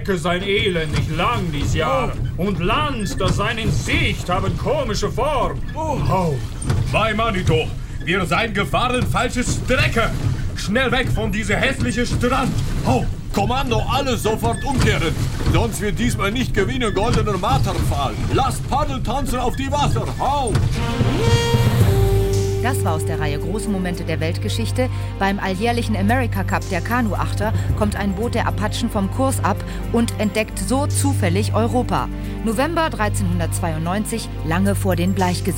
Strecke sein elendig lang dies Jahr. Und Land, das sein in Sicht, haben komische Form. Bei Manito, wir seien gefahren falsche Strecke. Schnell weg von dieser hässlichen Strand. Kommando, alle sofort umkehren. Sonst wird diesmal nicht gewinnen goldener Marterpfahl. Lasst Paddeltanzen auf die Wasser. Das war aus der Reihe Große Momente der Weltgeschichte. Beim alljährlichen America Cup der Kanuachter kommt ein Boot der Apachen vom Kurs ab und entdeckt so zufällig Europa. November 1392, lange vor den Bleichgesichtern.